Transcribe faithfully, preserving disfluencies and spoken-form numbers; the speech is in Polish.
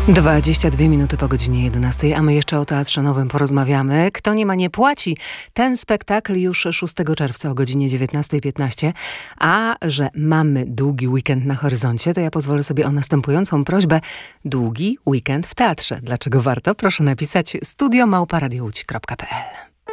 dwadzieścia dwie minuty po godzinie jedenastej, a my jeszcze o Teatrze Nowym porozmawiamy. Kto nie ma, nie płaci. Ten spektakl już szóstego czerwca o godzinie dziewiętnasta piętnaście. A że mamy długi weekend na horyzoncie, to ja pozwolę sobie o następującą prośbę. Długi weekend w teatrze. Dlaczego warto? Proszę napisać studio małpa radio łódź kropka p l.